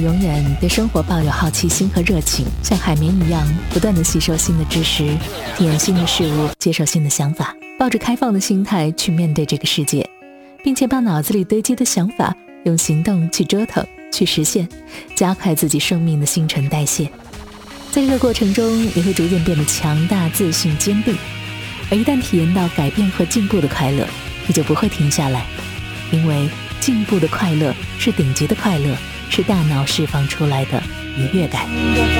永远对生活抱有好奇心和热情，像海绵一样不断地吸收新的知识，体验新的事物，接受新的想法，抱着开放的心态去面对这个世界，并且把脑子里堆积的想法用行动去折腾，去实现，加快自己生命的新陈代谢。在这个过程中，你会逐渐变得强大、自信、坚定。而一旦体验到改变和进步的快乐，你就不会停下来，因为进步的快乐是顶级的快乐，是大脑释放出来的愉悦感。